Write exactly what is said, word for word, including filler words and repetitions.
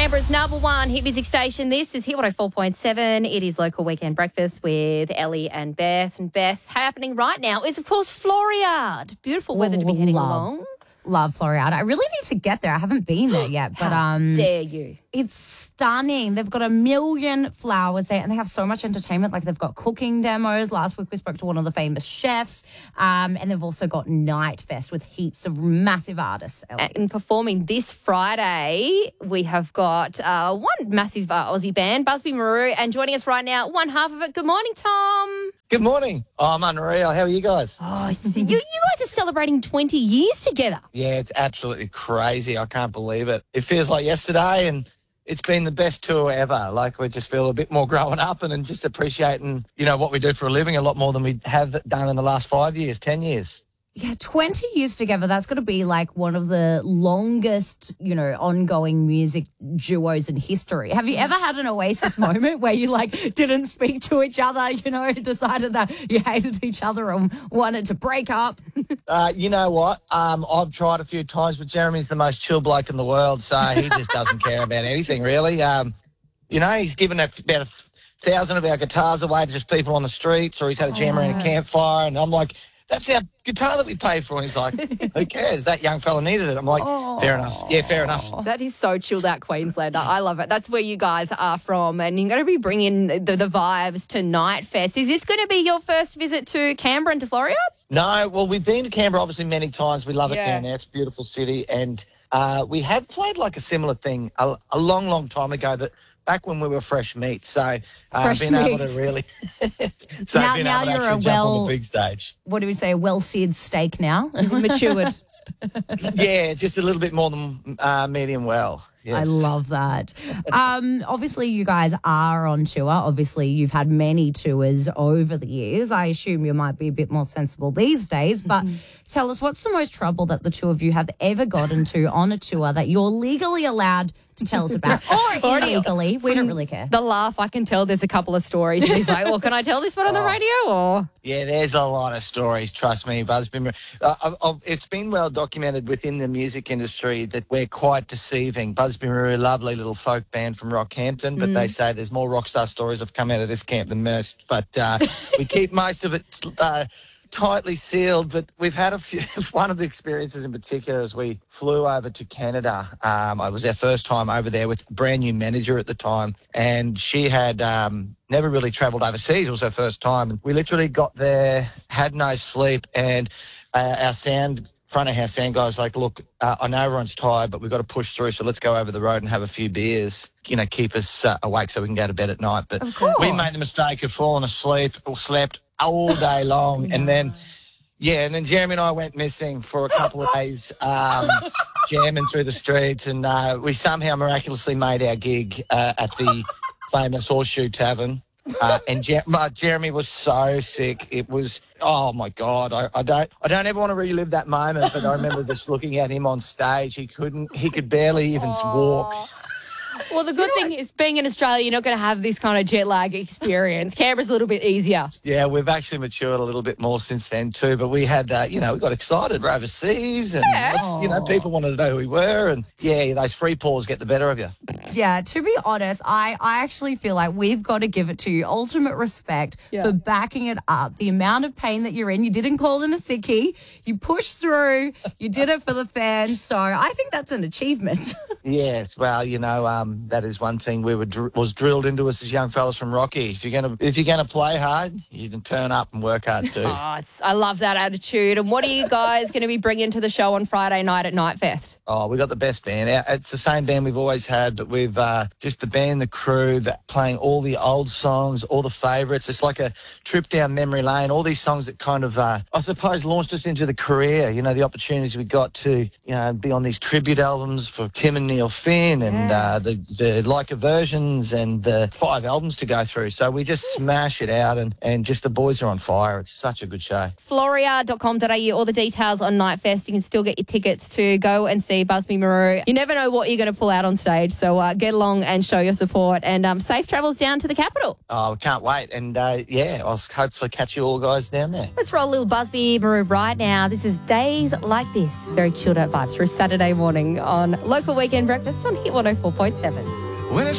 Canberra's number one hit music station. This is Hit one oh four point seven. It is Local Weekend Breakfast with Ellie and Beth. And Beth, happening right now is, of course, Floriade. Beautiful weather to be heading love, along. Love Floriade. I really need to get there. I haven't been there yet. But How um, dare you? It's stunning. They've got a million flowers there and they have so much entertainment. Like they've got cooking demos. Last week we spoke to one of the famous chefs. Um, and they've also got Night Fest with heaps of massive artists. Ellie. And performing this Friday, we have got uh, one massive uh, Aussie band, Busby Marou, and joining us right now, one half of it. Good morning, Tom. Good morning. Oh, I'm unreal. How are you guys? Oh, so you, you guys are celebrating twenty years together. Yeah, it's absolutely crazy. I can't believe it. It feels like yesterday, and it's been the best tour ever. Like, we just feel a bit more growing up and, and just appreciating, you know, what we do for a living a lot more than we have done in the last five years, ten years. Yeah, twenty years together, that's got to be like one of the longest, you know, ongoing music duos in history. Have you ever had an Oasis moment where you, like, didn't speak to each other, you know, decided that you hated each other and wanted to break up? Uh, you know what? Um, I've tried a few times, but Jeremy's the most chill bloke in the world, so he just doesn't care about anything, really. Um, you know, he's given a, about a thousand of our guitars away to just people on the streets, or he's had a jam around a campfire, and I'm like, that's our guitar that we paid for. And he's like, who cares? That young fella needed it. I'm like, oh. fair enough. Yeah, fair enough. That is so chilled out Queenslander. I love it. That's where you guys are from. And you're going to be bringing the, the vibes to Night Fest. Is this going to be your first visit to Canberra and to Floriade? No, well, we've been to Canberra obviously many times. We love it Yeah. down there. It's a beautiful city. And uh, we had played like a similar thing a, a long, long time ago, but back when we were fresh meat. So uh, Fresh being meat. able to really so Now- being now able to you're actually a jump well- on the big stage. What do we say, a well-seared steak now? Matured. Yeah, just a little bit more than uh, medium well. Yes. I love that. Um, obviously, you guys are on tour. Obviously, you've had many tours over the years. I assume you might be a bit more sensible these days. But Mm-hmm. tell us, what's the most trouble that the two of you have ever got into on a tour that you're legally allowed to tell us about? Or illegally. We don't really care. The laugh, I can tell there's a couple of stories. And he's like, well, can I tell this one on the radio? Or Yeah, there's a lot of stories, trust me, Busby. Uh, I've- I've- it's been well documented within the music industry that we're quite deceiving. Busby Marou, a lovely little folk band from Rockhampton, but they say there's more rock star stories have come out of this camp than most. But uh, we keep most of it uh, tightly sealed. But we've had a few. One of the experiences in particular is we flew over to Canada. Um, it was our first time over there with a brand new manager at the time, and she had um, never really travelled overseas. It was her first time, and we literally got there, had no sleep, and uh, our sound. Front of house sound guy was like, look, uh, I know everyone's tired, but we've got to push through, so let's go over the road and have a few beers, you know, keep us uh, awake so we can go to bed at night. But Of course. we made the mistake of falling asleep or slept all day long. And then, yeah, and then Jeremy and I went missing for a couple of days, um, jamming through the streets. And uh, we somehow miraculously made our gig uh, at the famous Horseshoe Tavern. Uh, and Jer- uh, Jeremy was so sick. It was, oh my God, I, I don't, I don't ever want to relive that moment. But I remember just looking at him on stage. He couldn't, he could barely even walk. well, the good thing is being in Australia, you're not going to have this kind of jet lag experience. Canberra's a little bit easier. Yeah, we've actually matured a little bit more since then too. But we had, uh, you know, we got excited. We're overseas, and Yeah. let's- you know, people wanted to know who we were, and yeah, those free paws get the better of you. Yeah, to be honest, I, I actually feel like we've got to give it to you ultimate respect Yeah. for backing it up. The amount of pain that you're in, you didn't call in a sickie, you pushed through, you did it for the fans. So I think that's an achievement. Yes, well, you know, um, that is one thing we were dr- was drilled into us as young fellas from Rocky. If you're gonna if you're gonna play hard, you can turn up and work hard too. Oh, it's, I love that attitude. And what are you guys going to be bringing to the show on Friday night at Night Fest? Oh, we got the best band. Our- It's the same band we've always had, but we've uh, just the band, the crew, that playing all the old songs, all the favourites. It's like a trip down memory lane. All these songs that kind of, uh, I suppose, launched us into the career. You know, the opportunities we got to, you know, be on these tribute albums for Tim and Neil Finn, and Yeah. uh, the the Leica versions, and the five albums to go through. So we just smash it out, and and just the boys are on fire. It's such a good show. Floriade dot com dot a u, all the details on Night Fest. You can still get your tickets to go and see Busby Marou. You never know what you're going to pull out on stage, so uh, uh, get along and show your support. And um, safe travels down to the capital. Oh, can't wait. And uh, yeah, I'll hopefully catch you all guys down there. Let's roll a little Busby Maroon right now. This is Days Like This. Very chilled out vibes for a Saturday morning on Local Weekend Breakfast on Hit one oh four point seven. When it's